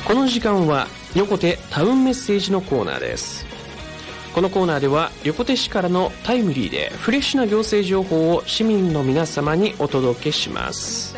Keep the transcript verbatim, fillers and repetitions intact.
この時間は横手タウンメッセージのコーナーです。このコーナーでは横手市からのタイムリーでフレッシュな行政情報を市民の皆様にお届けします。